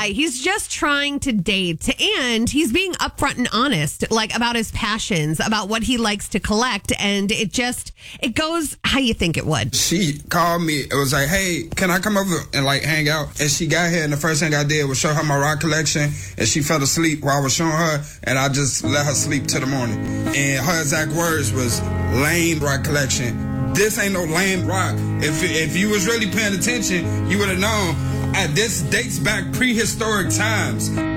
guy. He's just trying to date, and he's being upfront and honest, like about his passions, about what he likes to collect, and it goes how you think it would. She called me. It was like, hey, can I come over and like hang out? And she got here, and the first thing I did was show her my rock collection, and she fell asleep while I was showing her, and I just let her sleep till the morning. And her exact words was, lame rock collection. This ain't no lame rock. If you was really paying attention, you would have known. This dates back prehistoric times.